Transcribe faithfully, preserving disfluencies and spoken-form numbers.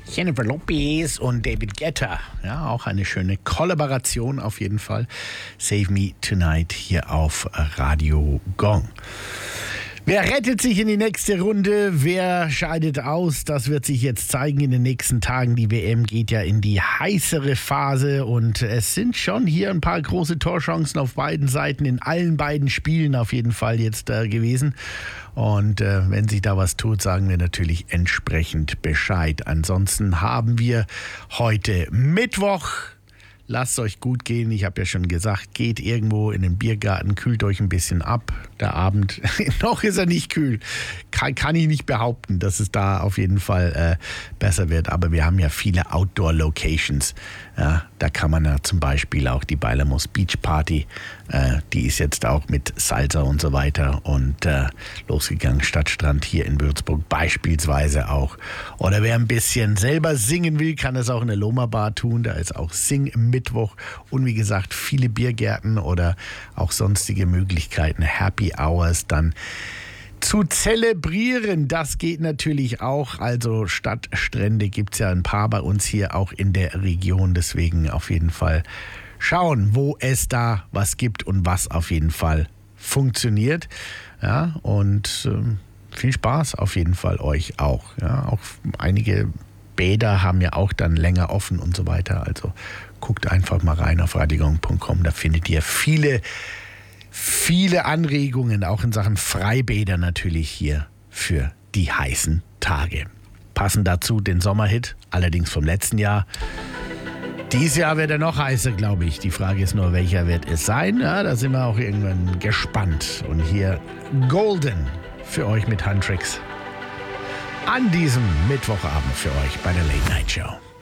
Jennifer Lopez und David Guetta. Ja, auch eine schöne Kollaboration auf jeden Fall. Save Me Tonight hier auf Radio Gong. Wer rettet sich in die nächste Runde? Wer scheidet aus? Das wird sich jetzt zeigen in den nächsten Tagen. Die W M geht ja in die heißere Phase und es sind schon hier ein paar große Torchancen auf beiden Seiten, in allen beiden Spielen auf jeden Fall jetzt äh, gewesen. Und äh, wenn sich da was tut, sagen wir natürlich entsprechend Bescheid. Ansonsten haben wir heute Mittwoch. Lasst euch gut gehen. Ich habe ja schon gesagt, geht irgendwo in den Biergarten, kühlt euch ein bisschen ab. Der Abend, noch ist er nicht kühl. Kann, kann ich nicht behaupten, dass es da auf jeden Fall äh, besser wird. Aber wir haben ja viele Outdoor-Locations. Ja, da kann man ja zum Beispiel auch die Bailamos Beach Party, äh, die ist jetzt auch mit Salsa und so weiter und äh, losgegangen. Stadtstrand hier in Würzburg beispielsweise auch. Oder wer ein bisschen selber singen will, kann das auch in der Loma Bar tun. Da ist auch Sing Mittwoch und wie gesagt viele Biergärten oder auch sonstige Möglichkeiten, Happy Hours dann zu zelebrieren. Das geht natürlich auch. Also Stadtstrände gibt es ja ein paar bei uns hier auch in der Region. Deswegen auf jeden Fall schauen, wo es da was gibt und was auf jeden Fall funktioniert. Ja, und ähm, viel Spaß auf jeden Fall euch auch. Ja, auch einige Bäder haben ja auch dann länger offen und so weiter. Also guckt einfach mal rein auf radiogong punkt com. Da findet ihr viele, viele Anregungen, auch in Sachen Freibäder natürlich hier für die heißen Tage. Passend dazu den Sommerhit, allerdings vom letzten Jahr. Dieses Jahr wird er noch heißer, glaube ich. Die Frage ist nur, welcher wird es sein? Ja, da sind wir auch irgendwann gespannt. Und hier Golden für euch mit Handtricks an diesem Mittwochabend für euch bei der Late Night Show.